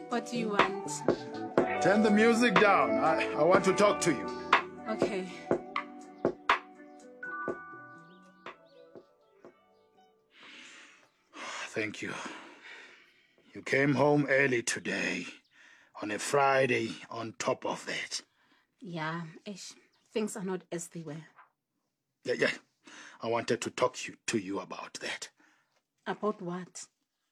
What do you want? Turn the music down. I want to talk to you. Okay. Thank you. You came home early today, on a Friday on top of that. Yeah, things are not as they were. Yeah. I wanted to talk to you about that. About what?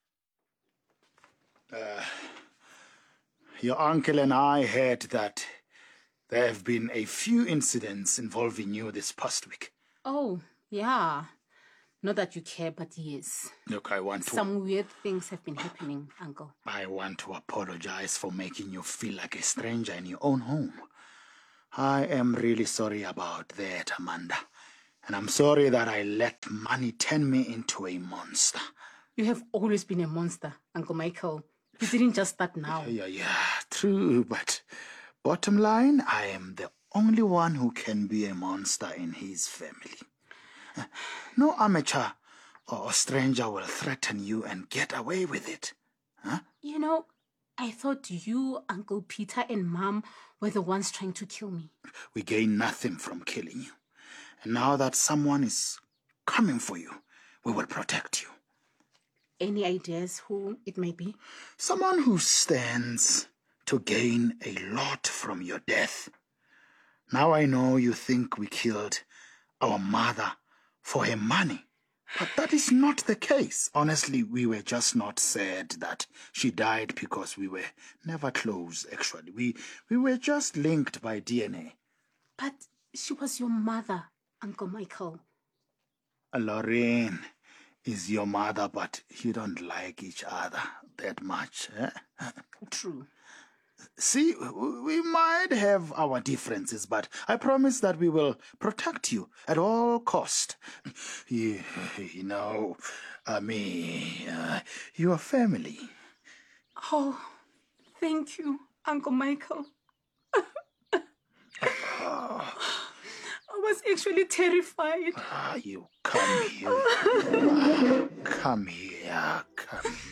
Your uncle and I heard that there have been a few incidents involving you this past week. Oh, yeah. Not that you care, but yes. Look, Some weird things have been happening, Uncle. I want to apologize for making you feel like a stranger in your own home. I am really sorry about that, Amanda. And I'm sorry that I let money turn me into a monster. You have always been a monster, Uncle Michael. You didn't just start now. Yeah, true. But bottom line, I am the only one who can be a monster in his family. No amateur or stranger will threaten you and get away with it. Huh? You know, I thought you, Uncle Peter, and Mom were the ones trying to kill me. We gain nothing from killing you. And now that someone is coming for you, we will protect you. Any ideas who it may be? Someone who stands to gain a lot from your death. Now I know you think we killed our mother for her money. But that is not the case. Honestly, we were just not sad that she died because we were never close, actually. We were just linked by DNA. But she was your mother, Uncle Michael. Lorraine is your mother, but you don't like each other that much. Eh? True. See, we might have our differences, but I promise that we will protect you at all cost. You know, your family. Oh, thank you, Uncle Michael. I was actually terrified. You come here. Come here.